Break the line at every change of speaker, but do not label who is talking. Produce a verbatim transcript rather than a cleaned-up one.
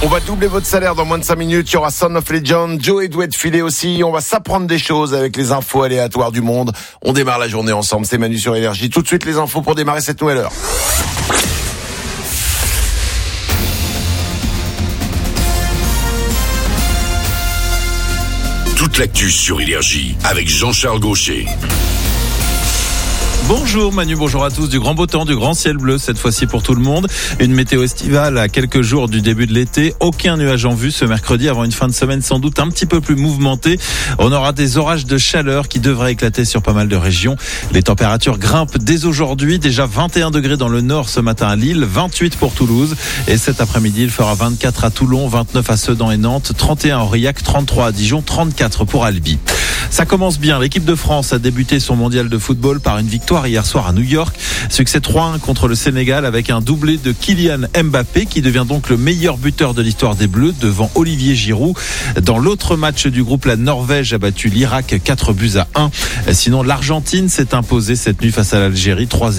On va doubler votre salaire dans moins de cinq minutes. Il y aura Son of Legend, Joey doit être filé aussi. On va s'apprendre des choses avec les infos aléatoires du monde. On démarre la journée ensemble. C'est Manu sur Énergie. Tout de suite les infos pour démarrer cette nouvelle heure.
Toute l'actu sur Énergie avec Jean-Charles Gaucher.
Bonjour Manu, bonjour à tous. Du grand beau temps, du grand ciel bleu cette fois-ci pour tout le monde. Une météo estivale à quelques jours du début de l'été. Aucun nuage en vue ce mercredi avant une fin de semaine sans doute un petit peu plus mouvementée. On aura des orages de chaleur qui devraient éclater sur pas mal de régions. Les températures grimpent dès aujourd'hui. Déjà vingt et un degrés dans le nord ce matin à Lille, vingt-huit pour Toulouse. Et cet après-midi, il fera vingt-quatre à Toulon, vingt-neuf à Sedan et Nantes, trente et un à Aurillac, trente-trois à Dijon, trente-quatre pour Albi. Ça commence bien. L'équipe de France a débuté son mondial de football par une victoire hier soir à New York. Succès trois un contre le Sénégal avec un doublé de Kylian Mbappé qui devient donc le meilleur buteur de l'histoire des Bleus devant Olivier Giroud. Dans l'autre match du groupe, la Norvège a battu l'Irak quatre buts à un. Sinon, l'Argentine s'est imposée cette nuit face à l'Algérie trois